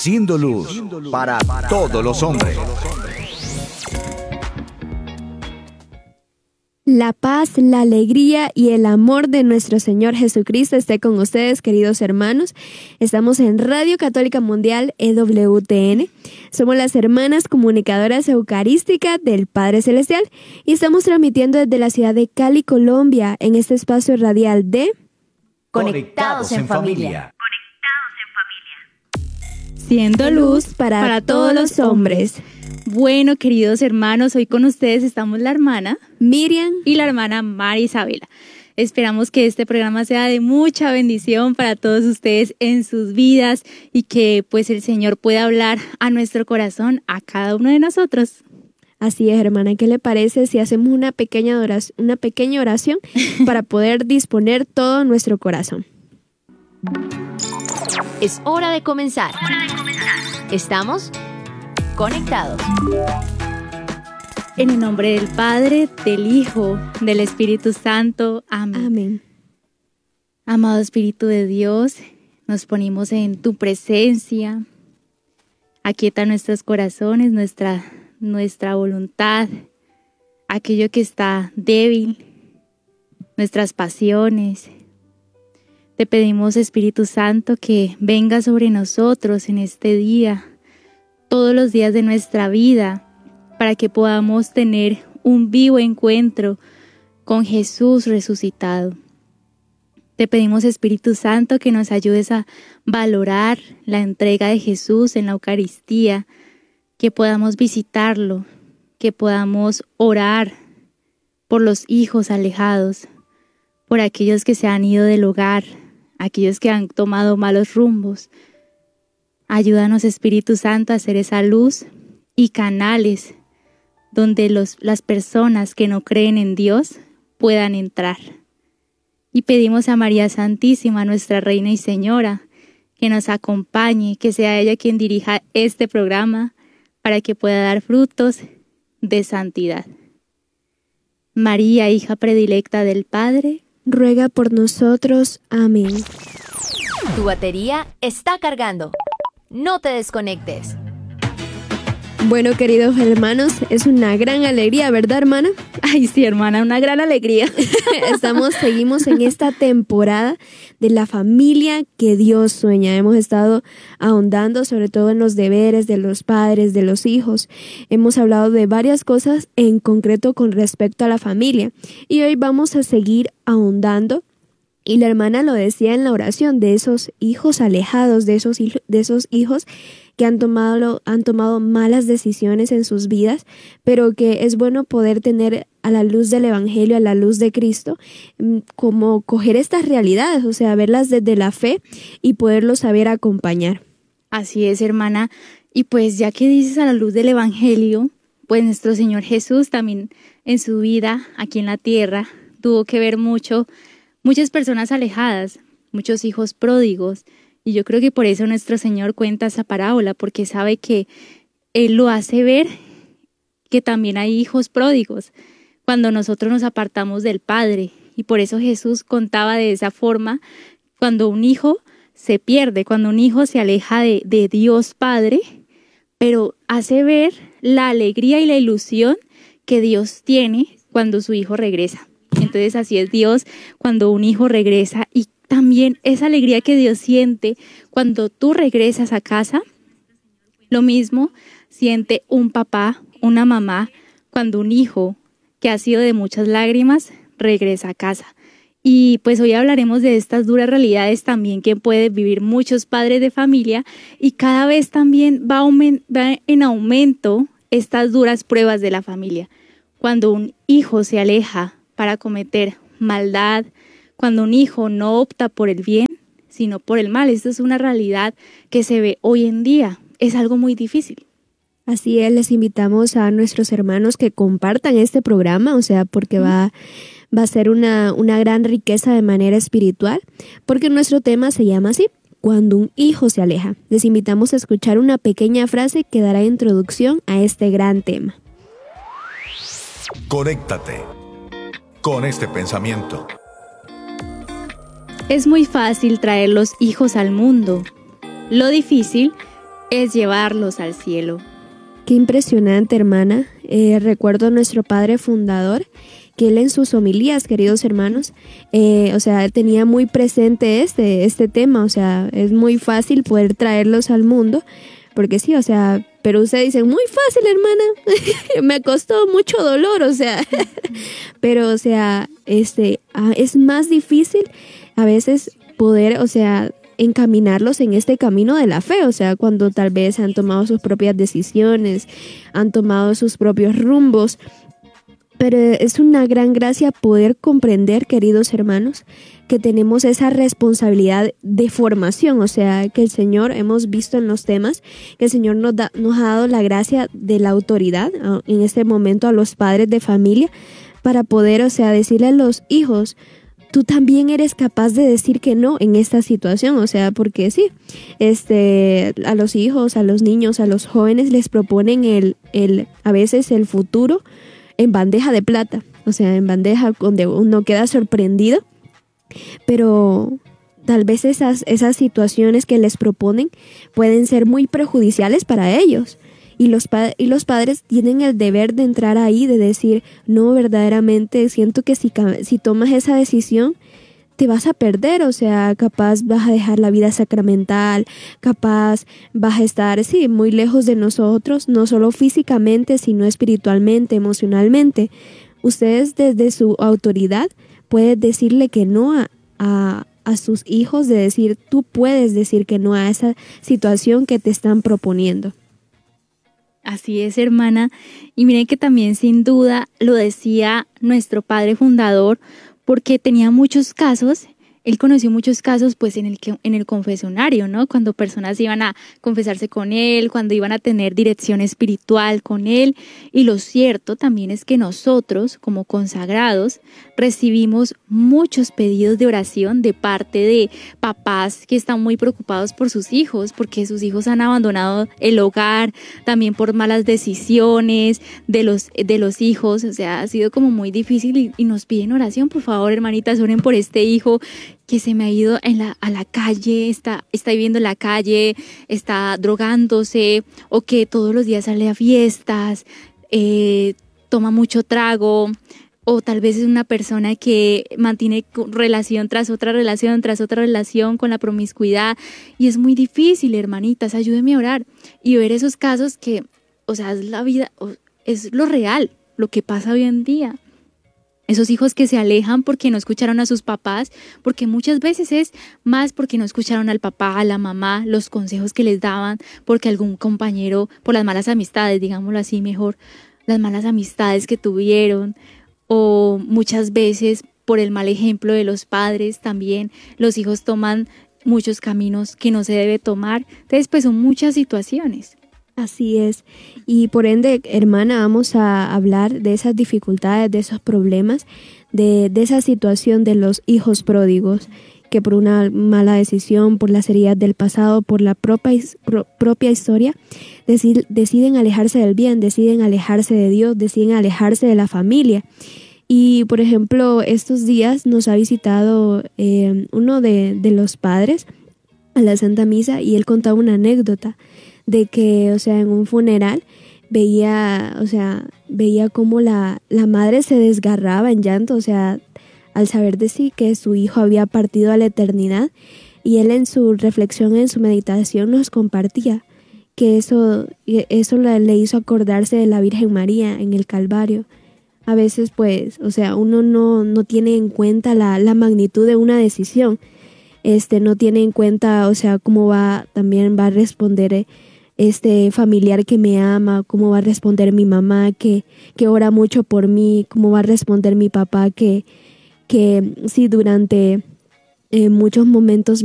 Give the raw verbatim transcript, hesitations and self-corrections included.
siendo luz para todos los hombres. La paz, la alegría y el amor de nuestro Señor Jesucristo esté con ustedes, queridos hermanos. Estamos en Radio Católica Mundial E W T N. Somos las hermanas comunicadoras eucarísticas del Padre Celestial y estamos transmitiendo desde la ciudad de Cali, Colombia, en este espacio radial de Conectados en Familia. Siendo luz para, para todos los hombres. Bueno, queridos hermanos, hoy con ustedes estamos la hermana Miriam y la hermana María Isabela. Esperamos que este programa sea de mucha bendición para todos ustedes en sus vidas y que pues el Señor pueda hablar a nuestro corazón, a cada uno de nosotros. Así es, hermana. ¿Qué le parece si hacemos una pequeña oración, una pequeña oración para poder disponer todo nuestro corazón? Es hora de comenzar. Estamos conectados. En el nombre del Padre, del Hijo, del Espíritu Santo. Amén. Amén. Amado Espíritu de Dios, nos ponemos en tu presencia. Aquieta nuestros corazones, nuestra, nuestra voluntad, aquello que está débil, nuestras pasiones. Te pedimos, Espíritu Santo, que venga sobre nosotros en este día, todos los días de nuestra vida, para que podamos tener un vivo encuentro con Jesús resucitado. Te pedimos, Espíritu Santo, que nos ayudes a valorar la entrega de Jesús en la Eucaristía, que podamos visitarlo, que podamos orar por los hijos alejados, por aquellos que se han ido del hogar, aquellos que han tomado malos rumbos. Ayúdanos, Espíritu Santo, a hacer esa luz y canales donde los, las personas que no creen en Dios puedan entrar. Y pedimos a María Santísima, nuestra Reina y Señora, que nos acompañe, que sea ella quien dirija este programa para que pueda dar frutos de santidad. María, hija predilecta del Padre, ruega por nosotros. Amén. Tu batería está cargando. No te desconectes. Bueno, queridos hermanos, es una gran alegría, ¿verdad, hermana? Ay, sí, hermana, una gran alegría. Estamos, seguimos en esta temporada de la familia que Dios sueña. Hemos estado ahondando sobre todo en los deberes de los padres, de los hijos. Hemos hablado de varias cosas en concreto con respecto a la familia. Y hoy vamos a seguir ahondando. Y la hermana lo decía en la oración, de esos hijos alejados, de esos, de esos hijos que han tomado, han tomado malas decisiones en sus vidas, pero que es bueno poder tener a la luz del Evangelio, a la luz de Cristo, como coger estas realidades, o sea, verlas desde la fe y poderlos saber acompañar. Así es, hermana. Y pues ya que dices a la luz del Evangelio, pues nuestro Señor Jesús también en su vida aquí en la tierra tuvo que ver mucho Muchas personas alejadas, muchos hijos pródigos, y yo creo que por eso nuestro Señor cuenta esa parábola, porque sabe que Él lo hace ver que también hay hijos pródigos cuando nosotros nos apartamos del Padre, y por eso Jesús contaba de esa forma cuando un hijo se pierde, cuando un hijo se aleja de, de Dios Padre, pero hace ver la alegría y la ilusión que Dios tiene cuando su hijo regresa. Entonces así es Dios cuando un hijo regresa, y también esa alegría que Dios siente cuando tú regresas a casa. Lo mismo siente un papá, una mamá, cuando un hijo que ha sido de muchas lágrimas regresa a casa. Y pues hoy hablaremos de estas duras realidades también que pueden vivir muchos padres de familia, y cada vez también va, aument- va en aumento estas duras pruebas de la familia. Cuando un hijo se aleja para cometer maldad, cuando un hijo no opta por el bien, sino por el mal. Esto es una realidad que se ve hoy en día. Es algo muy difícil. Así es, les invitamos a nuestros hermanos que compartan este programa, o sea, porque va, va a ser una, una gran riqueza de manera espiritual, porque nuestro tema se llama así, cuando un hijo se aleja. Les invitamos a escuchar una pequeña frase que dará introducción a este gran tema. Conéctate con este pensamiento. Es muy fácil traer los hijos al mundo. Lo difícil es llevarlos al cielo. Qué impresionante, hermana. Eh, recuerdo a nuestro padre fundador, que él en sus homilías, queridos hermanos, eh, o sea, él tenía muy presente este, este tema. O sea, es muy fácil poder traerlos al mundo, porque sí, o sea, pero usted dice, muy fácil, hermana, me costó mucho dolor, o sea, pero, o sea, este, ah, es más difícil a veces poder, o sea, encaminarlos en este camino de la fe, o sea, cuando tal vez han tomado sus propias decisiones, han tomado sus propios rumbos. Pero es una gran gracia poder comprender, queridos hermanos, que tenemos esa responsabilidad de formación, o sea, que el Señor, hemos visto en los temas, que el Señor nos, da, nos ha dado la gracia de la autoridad en este momento a los padres de familia para poder, o sea, decirle a los hijos, tú también eres capaz de decir que no en esta situación, o sea, porque sí, este, a los hijos, a los niños, a los jóvenes les proponen el, el, a veces el futuro en bandeja de plata, o sea, en bandeja donde uno queda sorprendido, pero tal vez esas, esas situaciones que les proponen pueden ser muy perjudiciales para ellos. Y los, pa- y los padres tienen el deber de entrar ahí, de decir, no, verdaderamente siento que si, si tomas esa decisión, te vas a perder, o sea, capaz vas a dejar la vida sacramental, capaz vas a estar, sí, muy lejos de nosotros, no solo físicamente, sino espiritualmente, emocionalmente. Ustedes desde su autoridad pueden decirle que no a, a, a sus hijos, de decir, tú puedes decir que no a esa situación que te están proponiendo. Así es, hermana. Y miren que también sin duda lo decía nuestro padre fundador, porque tenía muchos casos, él conoció muchos casos pues en el, que, en el confesionario, ¿no? Cuando personas iban a confesarse con él, cuando iban a tener dirección espiritual con él. Y lo cierto también es que nosotros, como consagrados, recibimos muchos pedidos de oración de parte de papás que están muy preocupados por sus hijos, porque sus hijos han abandonado el hogar, también por malas decisiones de los, de los hijos. O sea, ha sido como muy difícil y, y nos piden oración. Por favor, hermanitas, oren por este hijo que se me ha ido en la, a la calle, está, está viviendo en la calle, está drogándose, o que todos los días sale a fiestas, eh, toma mucho trago, o tal vez es una persona que mantiene relación tras otra relación, tras otra relación con la promiscuidad, y es muy difícil, hermanitas, ayúdenme a orar y ver esos casos que, o sea, es la vida, es lo real, lo que pasa hoy en día. Esos hijos que se alejan porque no escucharon a sus papás, porque muchas veces es más porque no escucharon al papá, a la mamá, los consejos que les daban, porque algún compañero, por las malas amistades, digámoslo así mejor, las malas amistades que tuvieron, o muchas veces por el mal ejemplo de los padres también, los hijos toman muchos caminos que no se debe tomar. Entonces, pues son muchas situaciones. Así es, y por ende, hermana, vamos a hablar de esas dificultades, de esos problemas, de, de esa situación de los hijos pródigos, que por una mala decisión, por las heridas del pasado, por la propia, pro, propia historia, decid, deciden alejarse del bien, deciden alejarse de Dios, deciden alejarse de la familia. Y, por ejemplo, estos días nos ha visitado eh, uno de, de los padres a la Santa Misa, y él contaba una anécdota de que, o sea, en un funeral veía, o sea, veía cómo la, la madre se desgarraba en llanto, o sea, al saber de sí que su hijo había partido a la eternidad, y él en su reflexión, en su meditación nos compartía que eso, eso le hizo acordarse de la Virgen María en el Calvario. A veces, pues, o sea, uno no, no tiene en cuenta la, la magnitud de una decisión, este, no tiene en cuenta, o sea, cómo va, también va a responder este familiar que me ama, cómo va a responder mi mamá que, que ora mucho por mí, cómo va a responder mi papá que, que sí, durante eh, muchos momentos